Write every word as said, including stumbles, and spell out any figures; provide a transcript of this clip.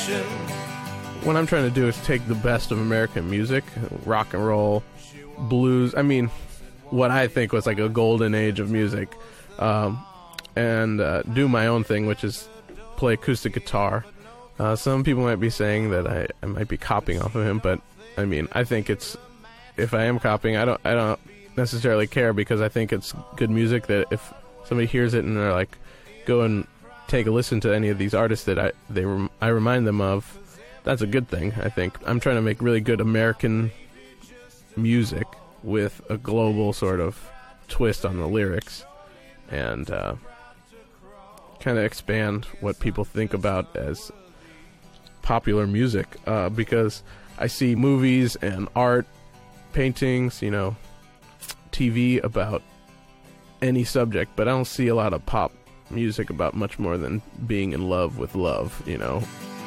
What I'm trying to do is take the best of American music, rock and roll, blues. I mean, what I think was like a golden age of music, um, and uh, do my own thing, which is play acoustic guitar. Uh, some people might be saying that I, I might be copying off of him, but I mean, I think it's, if I am copying, I don't I don't necessarily care, because I think it's good music that if somebody hears it and they're like, go and take a listen to any of these artists that I they rem- I remind them of, that's a good thing. I think I'm trying to make really good American music with a global sort of twist on the lyrics, and uh, kind of expand what people think about as popular music, uh, because I see movies and art, paintings, you know, T V about any subject, but I don't see a lot of pop music about much more than being in love with love, you know.